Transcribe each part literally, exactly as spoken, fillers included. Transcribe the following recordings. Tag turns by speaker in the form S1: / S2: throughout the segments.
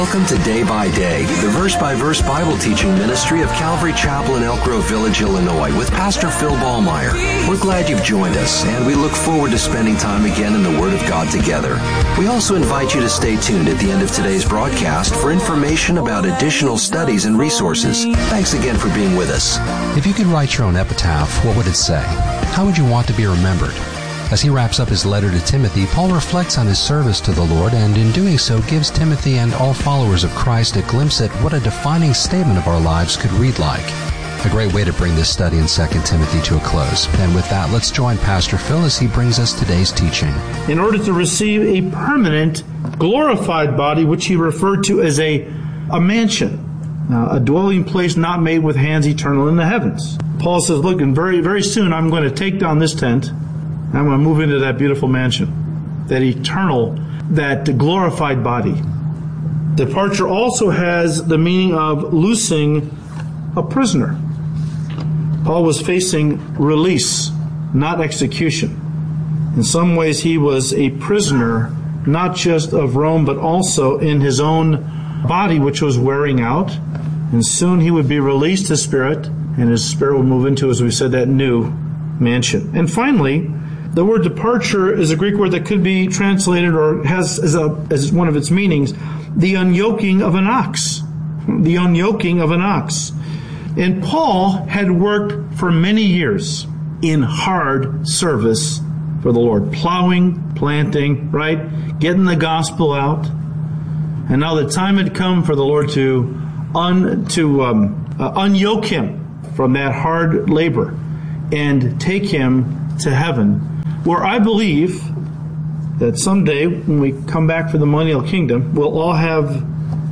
S1: Welcome to Day by Day, the verse-by-verse Bible teaching ministry of Calvary Chapel in Elk Grove Village, Illinois, with Pastor Phil Ballmeyer. We're glad you've joined us, and we look forward to spending time again in the Word of God together. We also invite you to stay tuned at the end of today's broadcast for information about additional studies and resources. Thanks again for being with us.
S2: If you could write your own epitaph, what would it say? How would you want to be remembered? As he wraps up his letter to Timothy, Paul reflects on his service to the Lord, and in doing so gives Timothy and all followers of Christ a glimpse at what a defining statement of our lives could read like. A great way to bring this study in Second Timothy to a close. And with that, let's join Pastor Phil as he brings us today's teaching.
S3: In order to receive a permanent, glorified body, which he referred to as a, a mansion, uh, a dwelling place not made with hands, eternal in the heavens. Paul says, look, and very, very soon I'm going to take down this tent, I'm going to move into that beautiful mansion, that eternal, that glorified body. Departure also has the meaning of loosing a prisoner. Paul was facing release, not execution. In some ways, he was a prisoner, not just of Rome, but also in his own body, which was wearing out. And soon he would be released to spirit, and his spirit would move into, as we said, that new mansion. And finally, the word departure is a Greek word that could be translated or has as, a, as one of its meanings, the unyoking of an ox. The unyoking of an ox. And Paul had worked for many years in hard service for the Lord. Plowing, planting, right? Getting the gospel out. And now the time had come for the Lord to, un, to um, uh, unyoke him from that hard labor and take him to heaven, where I believe that someday when we come back for the millennial kingdom, we'll all have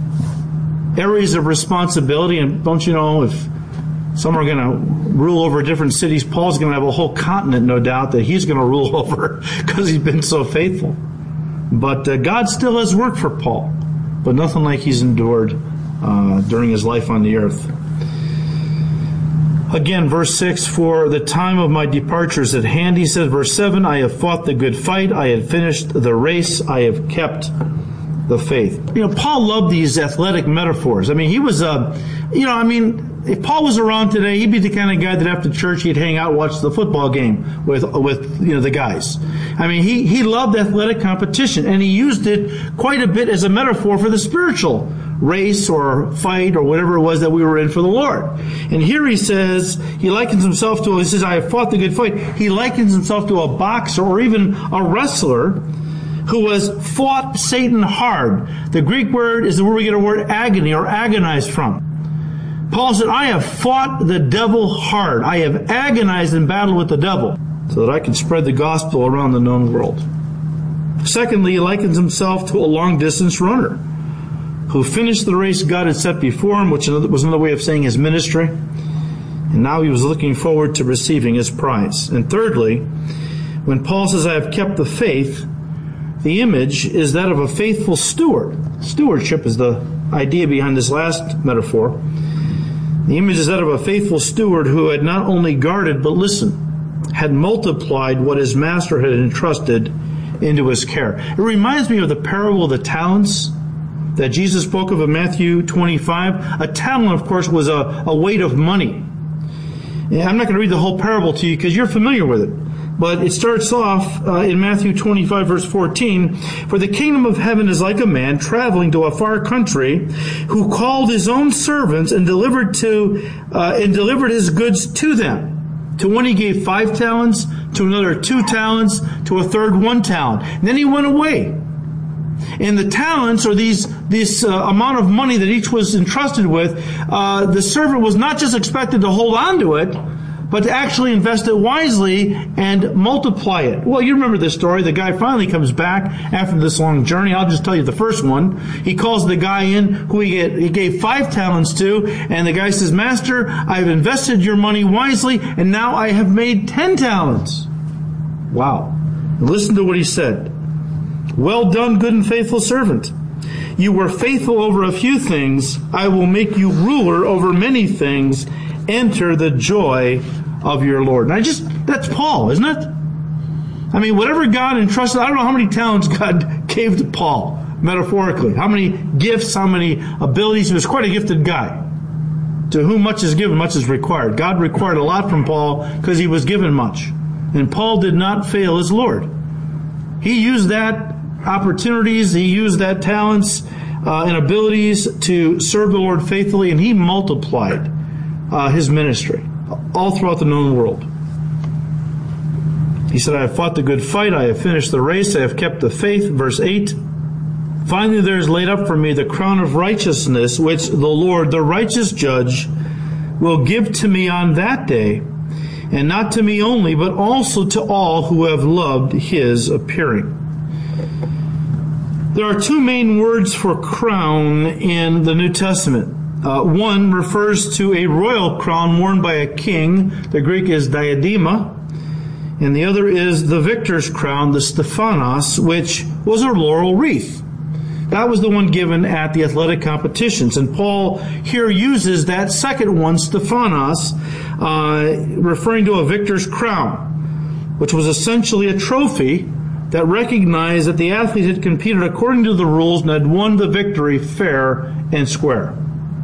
S3: areas of responsibility. And don't you know, if some are going to rule over different cities, Paul's going to have a whole continent, no doubt, that he's going to rule over because he's been so faithful. But uh, God still has work for Paul, but nothing like he's endured uh, during his life on the earth. Again, verse six, for the time of my departure is at hand. He says, verse seven, I have fought the good fight. I have finished the race. I have kept the faith. You know, Paul loved these athletic metaphors. I mean, he was, uh, you know, I mean, if Paul was around today, he'd be the kind of guy that after church he'd hang out, watch the football game with, with, you know, the guys. I mean, he, he loved athletic competition, and he used it quite a bit as a metaphor for the spiritual race or fight or whatever it was that we were in for the Lord. And here he says, he likens himself to, he says, I have fought the good fight. He likens himself to a boxer or even a wrestler who has fought Satan hard. The Greek word is where we get a word agony or agonized from. Paul said, I have fought the devil hard. I have agonized in battle with the devil so that I can spread the gospel around the known world. Secondly, he likens himself to a long-distance runner who finished the race God had set before him, which was another way of saying his ministry. And now he was looking forward to receiving his prize. And thirdly, when Paul says, I have kept the faith, the image is that of a faithful steward. Stewardship is the idea behind this last metaphor. The image is that of a faithful steward who had not only guarded, but listen, had multiplied what his master had entrusted into his care. It reminds me of the parable of the talents that Jesus spoke of in Matthew twenty-five. A talent, of course, was a, a weight of money. I'm not going to read the whole parable to you because you're familiar with it. But it starts off uh, in Matthew twenty-five, verse fourteen. For the kingdom of heaven is like a man traveling to a far country who called his own servants and delivered to uh, and delivered his goods to them. To one he gave five talents, to another two talents, to a third one talent. And then he went away. And the talents, or these this uh, amount of money that each was entrusted with, uh, the servant was not just expected to hold on to it, but to actually invest it wisely and multiply it. Well, you remember this story. The guy finally comes back after this long journey. I'll just tell you the first one. He calls the guy in who he, get, he gave five talents to, and the guy says, Master, I've invested your money wisely, and now I have made ten talents. Wow. Listen to what he said. Well done, good and faithful servant. You were faithful over a few things. I will make you ruler over many things. Enter the joy of your Lord. And I just, that's Paul, isn't it? I mean, whatever God entrusted, I don't know how many talents God gave to Paul. metaphorically. How many gifts, how many abilities. He was quite a gifted guy. To whom much is given, much is required. God required a lot from Paul because he was given much. And Paul did not fail his Lord. He used that opportunities, he used that talents uh, and abilities to serve the Lord faithfully, and he multiplied uh, his ministry all throughout the known world. He said, I have fought the good fight, I have finished the race, I have kept the faith. Verse eight. Finally there is laid up for me the crown of righteousness, which the Lord, the righteous judge, will give to me on that day, and not to me only, but also to all who have loved his appearing. There are two main words for crown in the New Testament. Uh, one refers to a royal crown worn by a king. The Greek is diadema. And the other is the victor's crown, the Stephanos, which was a laurel wreath. That was the one given at the athletic competitions. And Paul here uses that second one, Stephanos, uh, referring to a victor's crown, which was essentially a trophy that recognized that the athlete had competed according to the rules and had won the victory fair and square.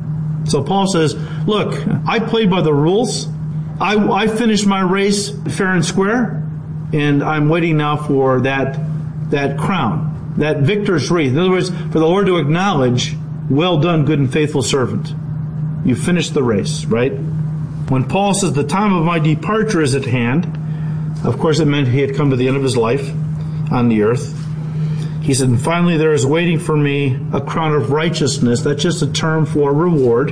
S3: So Paul says, look, I played by the rules. I, I finished my race fair and square, and I'm waiting now for that, that crown, that victor's wreath. In other words, for the Lord to acknowledge, well done, good and faithful servant. You finished the race, right? When Paul says the time of my departure is at hand, of course it meant he had come to the end of his life on the earth. He said, and finally there is waiting for me a crown of righteousness. That's just a term for reward.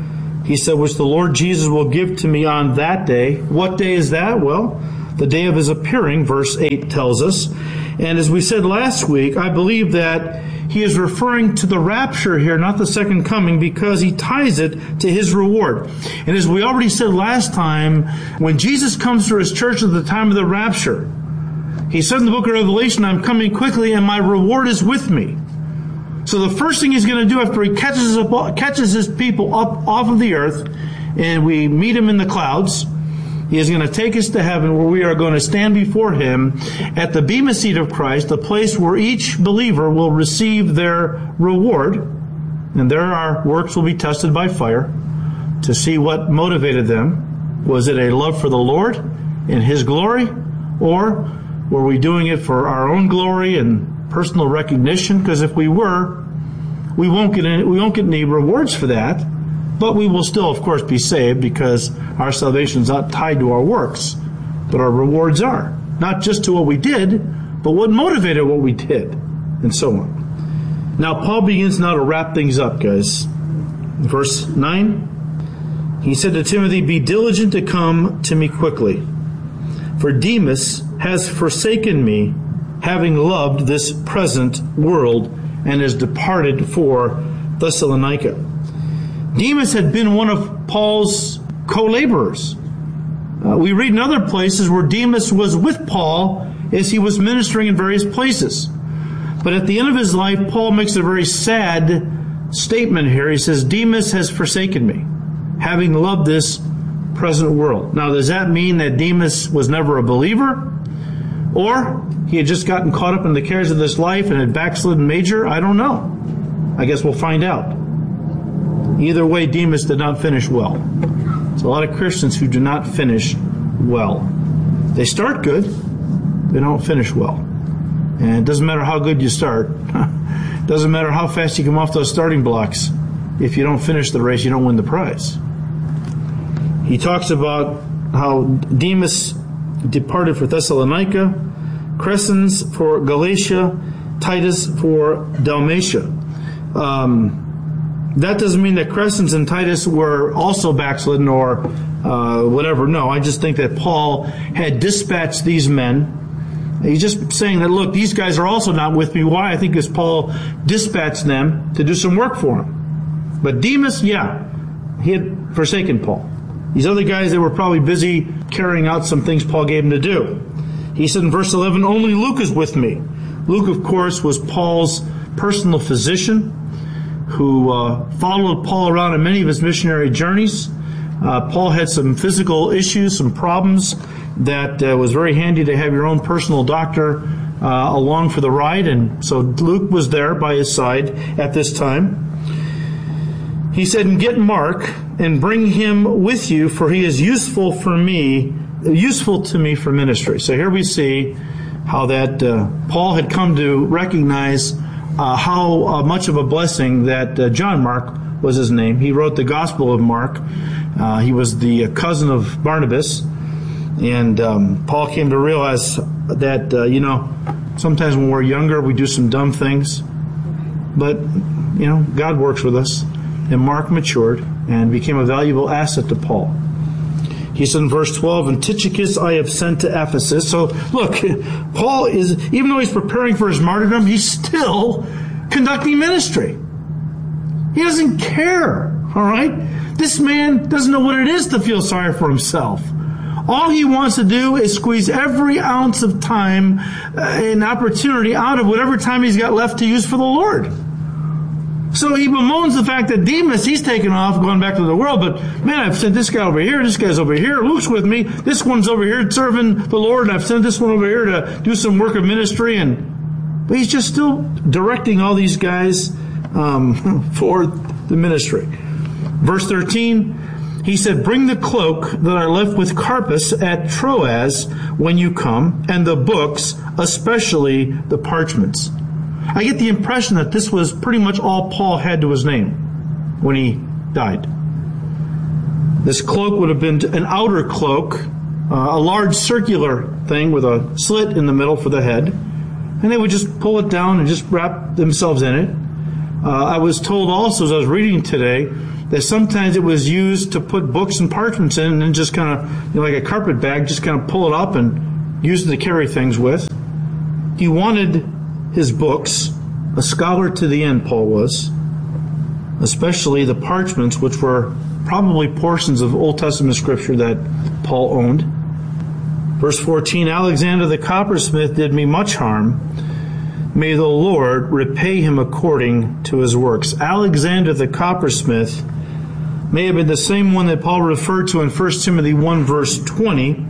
S3: He said, which the Lord Jesus will give to me on that day. What day is that? Well, the day of his appearing, verse eight tells us. And as we said last week, I believe that he is referring to the rapture here, not the second coming, because he ties it to his reward. And as we already said last time, when Jesus comes to his church at the time of the rapture, he said in the book of Revelation, I'm coming quickly and my reward is with me. So the first thing he's going to do after he catches up, catches his people up off of the earth and we meet him in the clouds, he is going to take us to heaven where we are going to stand before him at the bema seat of Christ, the place where each believer will receive their reward. And there our works will be tested by fire to see what motivated them. Was it a love for the Lord and his glory, or were we doing it for our own glory and personal recognition? Because if we were, we won't get any, we won't get any rewards for that. But we will still, of course, be saved because our salvation is not tied to our works. But our rewards are. Not just to what we did, but what motivated what we did, and so on. Now, Paul begins now to wrap things up, guys. Verse nine, he said to Timothy, be diligent to come to me quickly. For Demas has forsaken me, having loved this present world, and has departed for Thessalonica. Demas had been one of Paul's co-laborers. Uh, we read in other places where Demas was with Paul as he was ministering in various places. But at the end of his life, Paul makes a very sad statement here. He says, Demas has forsaken me, having loved this present world. Now, does that mean that Demas was never a believer? Or he had just gotten caught up in the cares of this life and had backslidden major? I don't know. I guess we'll find out. Either way, Demas did not finish well. There's a lot of Christians who do not finish well. They start good, they don't finish well. And it doesn't matter how good you start. It doesn't matter how fast you come off those starting blocks. If you don't finish the race, you don't win the prize. He talks about how Demas departed for Thessalonica, Crescens for Galatia, Titus for Dalmatia. Um, that doesn't mean that Crescens and Titus were also backslidden or uh, whatever. No, I just think that Paul had dispatched these men. He's just saying that, look, these guys are also not with me. Why? I think because Paul dispatched them to do some work for him. But Demas, yeah, he had forsaken Paul. These other guys, they were probably busy carrying out some things Paul gave them to do. He said in verse eleven, only Luke is with me. Luke, of course, was Paul's personal physician who uh, followed Paul around on many of his missionary journeys. Uh, Paul had some physical issues, some problems that uh, was very handy to have your own personal doctor uh, along for the ride, and so Luke was there by his side at this time. He said, and get Mark and bring him with you, for he is useful for me, useful to me for ministry. So here we see how that uh, Paul had come to recognize uh, how uh, much of a blessing that uh, John Mark was his name. He wrote the Gospel of Mark. Uh, he was the cousin of Barnabas. And um, Paul came to realize that, uh, you know, sometimes when we're younger, we do some dumb things. But, you know, God works with us. And Mark matured and became a valuable asset to Paul. He said in verse twelve, and Tychicus I have sent to Ephesus. So, look, Paul is, even though he's preparing for his martyrdom, he's still conducting ministry. He doesn't care, all right? This man doesn't know what it is to feel sorry for himself. All he wants to do is squeeze every ounce of time and opportunity out of whatever time he's got left to use for the Lord. So he bemoans the fact that Demas, he's taken off, going back to the world, but man, I've sent this guy over here, this guy's over here, Luke's with me, this one's over here serving the Lord, and I've sent this one over here to do some work of ministry, and but he's just still directing all these guys um, for the ministry. Verse thirteen, he said, bring the cloak that I left with Carpus at Troas when you come, and the books, especially the parchments. I get the impression that this was pretty much all Paul had to his name when he died. This cloak would have been an outer cloak, uh, a large circular thing with a slit in the middle for the head, and they would just pull it down and just wrap themselves in it. Uh, I was told also, as I was reading today, that sometimes it was used to put books and parchments in and then just kind of, you know, like a carpet bag, just kind of pull it up and use it to carry things with. He wanted his books, a scholar to the end, Paul was, especially the parchments, which were probably portions of Old Testament scripture that Paul owned. Verse fourteen, Alexander the coppersmith did me much harm. May the Lord repay him according to his works. Alexander the coppersmith may have been the same one that Paul referred to in First Timothy one, verse twenty,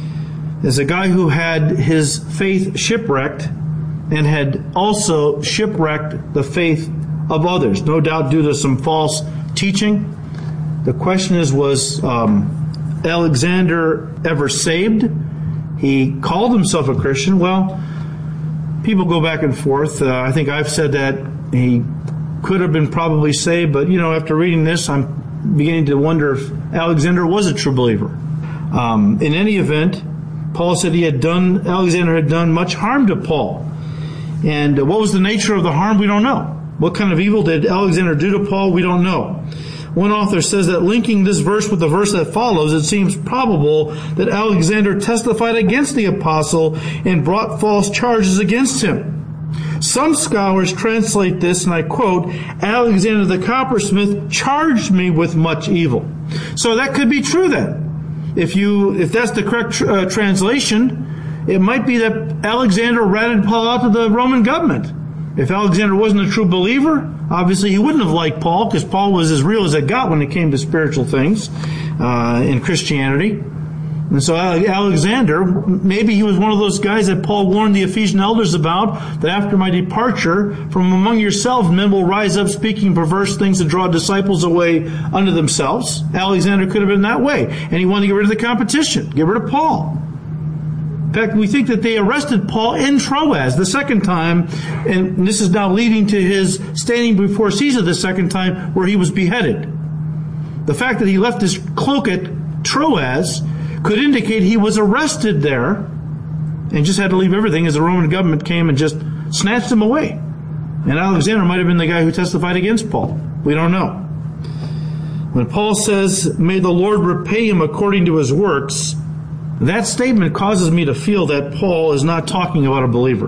S3: as a guy who had his faith shipwrecked and had also shipwrecked the faith of others, no doubt due to some false teaching. The question is, was um, Alexander ever saved? He called himself a Christian. Well, people go back and forth. Uh, I think I've said that he could have been probably saved, but, you know, after reading this, I'm beginning to wonder if Alexander was a true believer. Um, in any event, Paul said he had done, Alexander had done much harm to Paul. And what was the nature of the harm? We don't know. What kind of evil did Alexander do to Paul? We don't know. One author says that linking this verse with the verse that follows, it seems probable that Alexander testified against the apostle and brought false charges against him. Some scholars translate this, and I quote, Alexander the coppersmith charged me with much evil. So that could be true then. If you, if that's the correct tr- uh, translation, it might be that Alexander ratted Paul out to the Roman government. If Alexander wasn't a true believer, obviously he wouldn't have liked Paul, because Paul was as real as it got when it came to spiritual things uh, in Christianity. And so Alexander, maybe he was one of those guys that Paul warned the Ephesian elders about, that after my departure, from among yourselves men will rise up speaking perverse things to draw disciples away unto themselves. Alexander could have been that way. And he wanted to get rid of the competition, get rid of Paul. In fact, we think that they arrested Paul in Troas the second time, and this is now leading to his standing before Caesar the second time, where he was beheaded. The fact that he left his cloak at Troas could indicate he was arrested there and just had to leave everything as the Roman government came and just snatched him away. And Alexander might have been the guy who testified against Paul. We don't know. When Paul says, may the Lord repay him according to his works, that statement causes me to feel that Paul is not talking about a believer.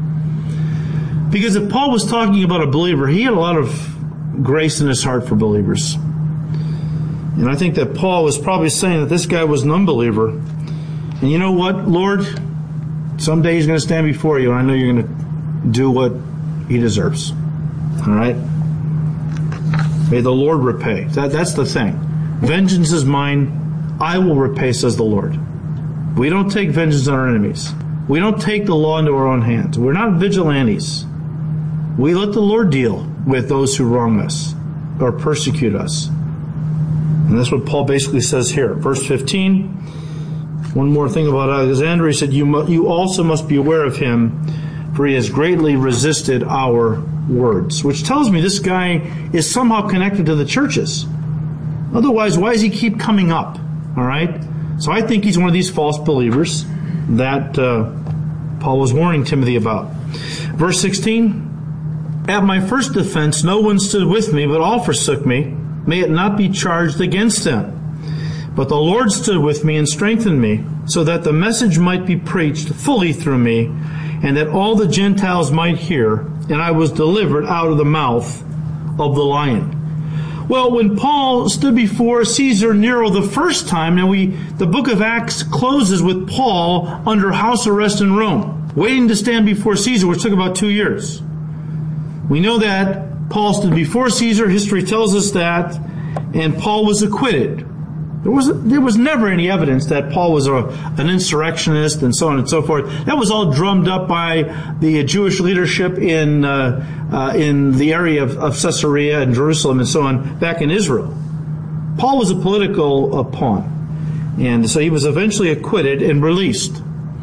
S3: Because if Paul was talking about a believer, he had a lot of grace in his heart for believers. And I think that Paul was probably saying that this guy was an unbeliever. And you know what, Lord? Someday he's going to stand before you, and I know you're going to do what he deserves. All right? May the Lord repay. That, that's the thing. Vengeance is mine. I will repay, says the Lord. We don't take vengeance on our enemies. We don't take the law into our own hands. We're not vigilantes. We let the Lord deal with those who wrong us or persecute us. And that's what Paul basically says here. Verse fifteen, one more thing about Alexander. He said, you, mu- you also must be aware of him, for he has greatly resisted our words. Which tells me this guy is somehow connected to the churches. Otherwise, why does he keep coming up? All right? So I think he's one of these false believers that uh, Paul was warning Timothy about. Verse sixteen, at my first defense, no one stood with me, but all forsook me. May it not be charged against them. But the Lord stood with me and strengthened me, so that the message might be preached fully through me, and that all the Gentiles might hear, and I was delivered out of the mouth of the lion. Well, when Paul stood before Caesar Nero the first time, now we, the book of Acts closes with Paul under house arrest in Rome, waiting to stand before Caesar, which took about two years. We know that Paul stood before Caesar. History tells us that, and Paul was acquitted. There was there was never any evidence that Paul was a, an insurrectionist and so on and so forth. That was all drummed up by the Jewish leadership in uh, uh, in the area of, of Caesarea and Jerusalem and so on back in Israel. Paul was a political uh, pawn, and so he was eventually acquitted and released.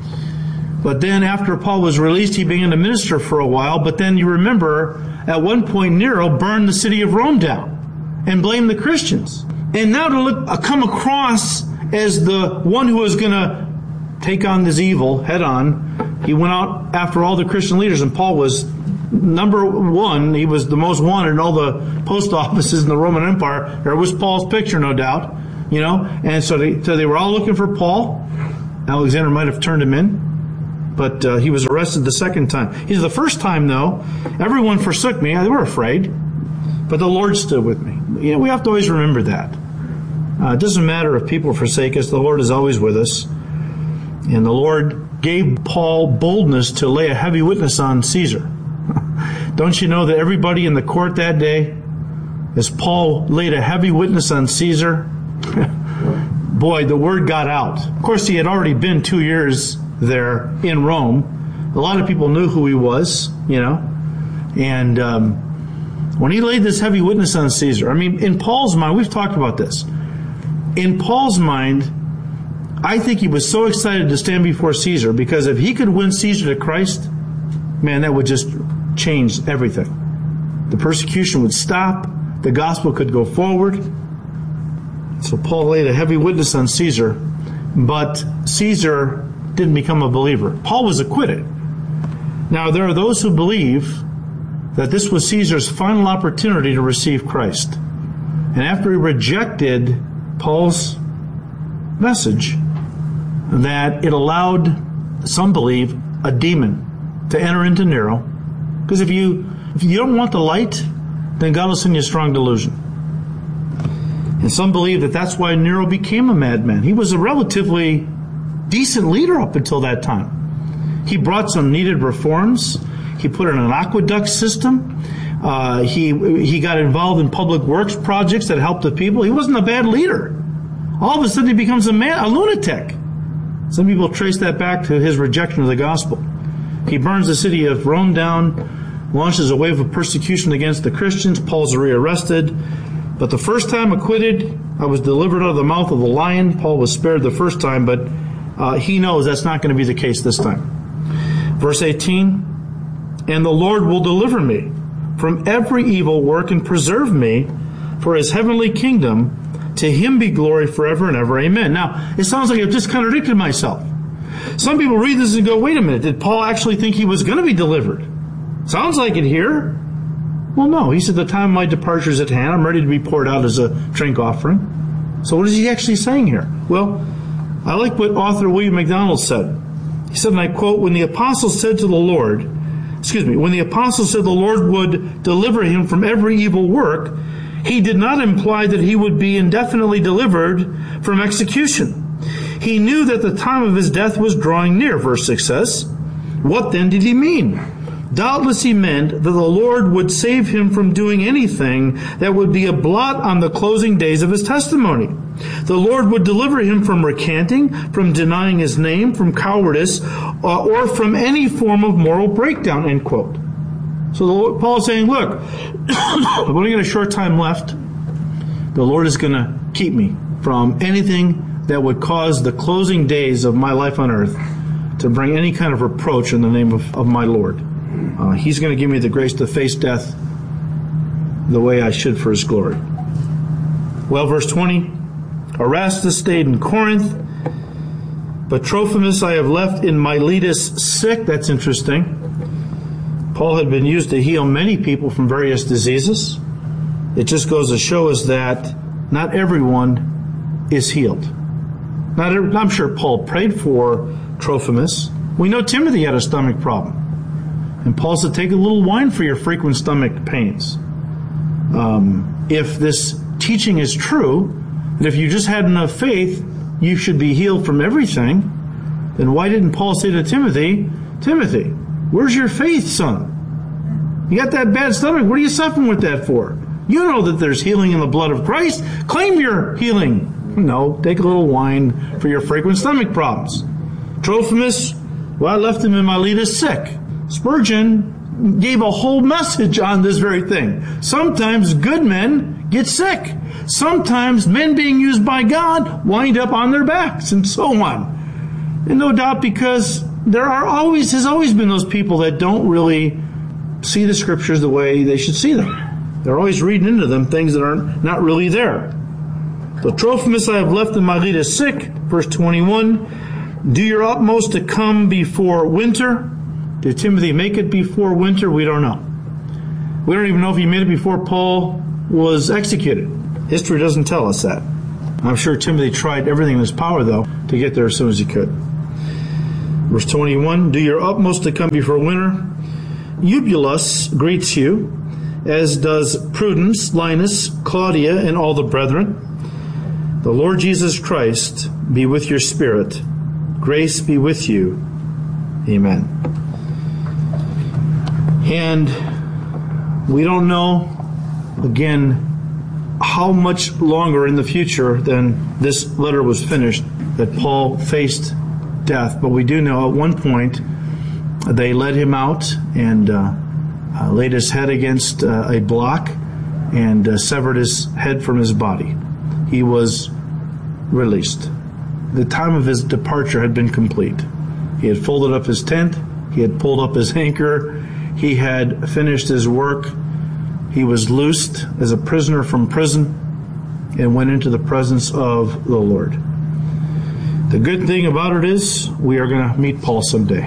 S3: But then after Paul was released, he began to minister for a while. But then you remember, at one point Nero burned the city of Rome down and blamed the Christians. And now to look, uh, come across as the one who was going to take on this evil head on, he went out after all the Christian leaders, and Paul was number one. He was the most wanted in all the post offices in the Roman Empire. There was Paul's picture, no doubt, you know. And so they, so they were all looking for Paul. Alexander might have turned him in, but uh, he was arrested the second time. He's the first time, though, everyone forsook me. They were afraid, but the Lord stood with me. You know, we have to always remember that. Uh, it doesn't matter if people forsake us. The Lord is always with us. And the Lord gave Paul boldness to lay a heavy witness on Caesar. Don't you know that everybody in the court that day, as Paul laid a heavy witness on Caesar, boy, the word got out. Of course, he had already been two years there in Rome. A lot of people knew who he was, you know. And um, when he laid this heavy witness on Caesar, I mean, in Paul's mind, we've talked about this. In Paul's mind, I think he was so excited to stand before Caesar, because if he could win Caesar to Christ, man, that would just change everything. The persecution would stop. The gospel could go forward. So Paul laid a heavy witness on Caesar, but Caesar didn't become a believer. Paul was acquitted. Now, there are those who believe that this was Caesar's final opportunity to receive Christ. And after he rejected Paul's message, that it allowed, some believe, a demon to enter into Nero. Because if you if you don't want the light, then God will send you a strong delusion. And some believe that that's why Nero became a madman. He was a relatively decent leader up until that time. He brought some needed reforms. He put in an aqueduct system. Uh, he he got involved in public works projects that helped the people. He wasn't a bad leader. All of a sudden he becomes a man, a lunatic. Some people trace that back to his rejection of the gospel. He burns the city of Rome down, launches a wave of persecution against the Christians. Paul's rearrested. But the first time acquitted, I was delivered out of the mouth of the lion. Paul was spared the first time, but uh, he knows that's not going to be the case this time. Verse eighteen, and the Lord will deliver me from every evil work and preserve me for his heavenly kingdom. To him be glory forever and ever. Amen. Now, it sounds like I've just contradicted myself. Some people read this and go, wait a minute, did Paul actually think he was going to be delivered? Sounds like it here. Well, no. He said, the time of my departure is at hand. I'm ready to be poured out as a drink offering. So what is he actually saying here? Well, I like what author William MacDonald said. He said, and I quote, when the apostles said to the Lord, excuse me, when the apostles said the Lord would deliver him from every evil work, he did not imply that he would be indefinitely delivered from execution. He knew that the time of his death was drawing near, verse six says. What then did he mean? Doubtless he meant that the Lord would save him from doing anything that would be a blot on the closing days of his testimony. The Lord would deliver him from recanting, from denying his name, from cowardice, uh, or from any form of moral breakdown, end quote. So the Lord, Paul is saying, look, I've only got a short time left. The Lord is going to keep me from anything that would cause the closing days of my life on earth to bring any kind of reproach in the name of, of my Lord. Uh, he's going to give me the grace to face death the way I should for his glory. Well, verse twenty, Erastus stayed in Corinth, but Trophimus I have left in Miletus sick. That's interesting. Paul had been used to heal many people from various diseases. It just goes to show us that not everyone is healed. Not every, I'm sure Paul prayed for Trophimus. We know Timothy had a stomach problem. And Paul said, take a little wine for your frequent stomach pains. Um, if this teaching is true, that if you just had enough faith, you should be healed from everything, then why didn't Paul say to Timothy, Timothy, where's your faith, son? You got that bad stomach. What are you suffering with that for? You know that there's healing in the blood of Christ. Claim your healing. No, take a little wine for your frequent stomach problems. Trophimus, well, I left him in Miletus sick. Spurgeon gave a whole message on this very thing. Sometimes good men get sick. Sometimes men being used by God wind up on their backs and so on. And no doubt because there are always, has always been those people that don't really see the scriptures the way they should see them. They're always reading into them things that are not really there. So Trophimus I have left in Miletus sick, verse twenty-one. Do your utmost to come before winter. Did Timothy make it before winter? We don't know. We don't even know if he made it before Paul was executed. History doesn't tell us that. I'm sure Timothy tried everything in his power, though, to get there as soon as he could. Verse twenty-one, do your utmost to come before winter. Eubulus greets you, as does Prudence, Linus, Claudia, and all the brethren. The Lord Jesus Christ be with your spirit. Grace be with you. Amen. And we don't know, again, how much longer in the future than this letter was finished that Paul faced death. But we do know at one point they led him out and uh, uh, laid his head against uh, a block and uh, severed his head from his body. He was released. The time of his departure had been complete. He had folded up his tent. He had pulled up his anchor. He had finished his work. He was loosed as a prisoner from prison and went into the presence of the Lord. The good thing about it is we are going to meet Paul someday.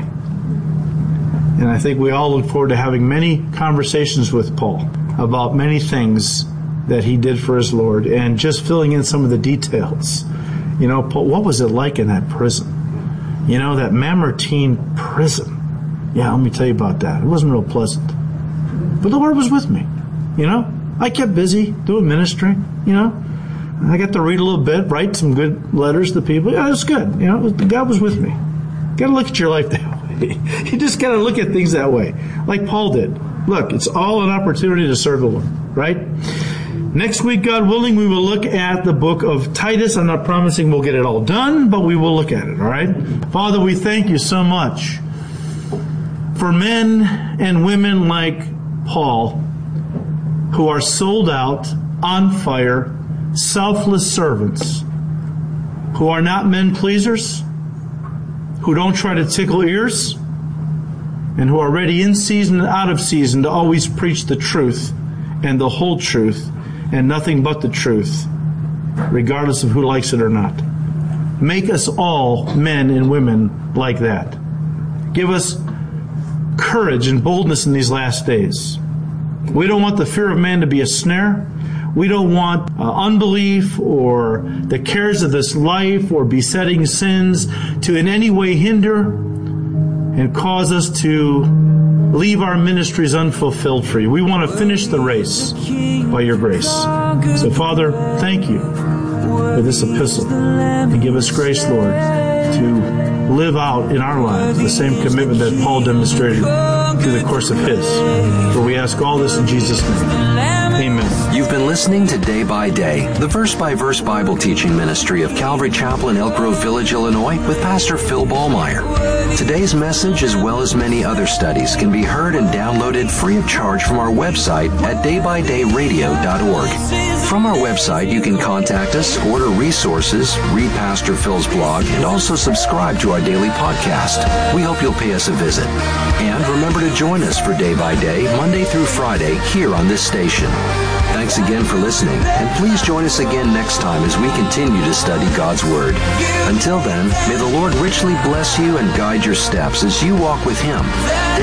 S3: And I think we all look forward to having many conversations with Paul about many things that he did for his Lord and just filling in some of the details. You know, Paul, what was it like in that prison? You know, that Mamertine prison. Yeah, let me tell you about that. It wasn't real pleasant. But the Lord was with me. You know, I kept busy doing ministry, you know. I got to read a little bit, write some good letters to people. Yeah, it was good. You know, God was with me. Got to look at your life that way. You just got to look at things that way, like Paul did. Look, it's all an opportunity to serve the Lord, right? Next week, God willing, we will look at the book of Titus. I'm not promising we'll get it all done, but we will look at it, all right? Father, we thank you so much for men and women like Paul who are sold out, on fire, selfless servants who are not men pleasers, who don't try to tickle ears, and who are ready in season and out of season to always preach the truth and the whole truth and nothing but the truth, regardless of who likes it or not. Make us all men and women like that. Give us courage and boldness in these last days. We don't want the fear of man to be a snare. We don't want uh, unbelief or the cares of this life or besetting sins to in any way hinder and cause us to leave our ministries unfulfilled for you. We want to finish the race by your grace. So, Father, thank you for this epistle. And give us grace, Lord, to live out in our lives the same commitment that Paul demonstrated through the course of his. For we ask all this in Jesus' name. Amen.
S1: You've been listening to Day by Day, the verse-by-verse Bible teaching ministry of Calvary Chapel in Elk Grove Village, Illinois, with Pastor Phil Ballmeyer. Today's message, as well as many other studies, can be heard and downloaded free of charge from our website at day by day radio dot org. From our website, you can contact us, order resources, read Pastor Phil's blog, and also subscribe to our daily podcast. We hope you'll pay us a visit. And remember to join us for Day by Day, Monday through Friday, here on this station. Thanks again for listening, and please join us again next time as we continue to study God's Word. Until then, may the Lord richly bless you and guide your steps as you walk with Him.